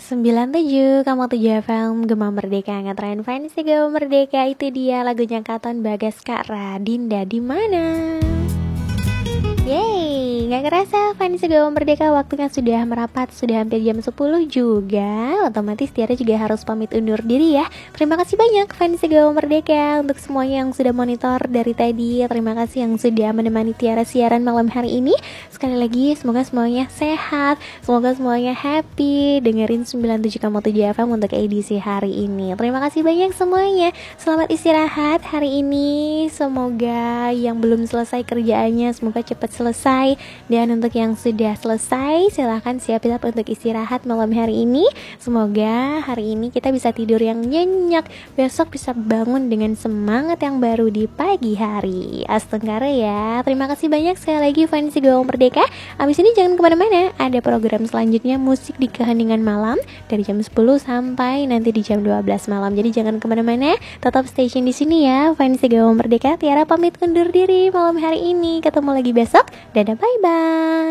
97,7 FM Gema Merdeka ngetren fans Gema Merdeka. Itu dia lagunya Katon Bagaskara, Dinda di mana? Yeay, gak kerasa fans Gema Merdeka waktunya sudah merapat, sudah hampir jam 10 juga. Otomatis Tiara juga harus pamit undur diri ya. Terima kasih banyak fans Gema Merdeka untuk semuanya yang sudah monitor dari tadi. Terima kasih yang sudah menemani Tiara siaran malam hari ini. Sekali lagi semoga semuanya sehat, semoga semuanya happy dengerin 97,7 FM untuk edisi hari ini. Terima kasih banyak semuanya. Selamat istirahat hari ini. Semoga yang belum selesai kerjaannya semoga cepat selesai, dan untuk yang sudah selesai silahkan siap-siap untuk istirahat malam hari ini. Semoga hari ini kita bisa tidur yang nyenyak, besok bisa bangun dengan semangat yang baru di pagi hari. Astenggara ya. Terima kasih banyak sekali lagi fans Gema Merdeka. Abis ini jangan kemana-mana, ada program selanjutnya musik di keheningan malam dari jam 10 sampai nanti di jam 12 malam. Jadi jangan kemana-mana, tetap stay tune di sini ya fans Gema Merdeka. Tiara pamit undur diri malam hari ini. Ketemu lagi besok. Dadah, bye-bye.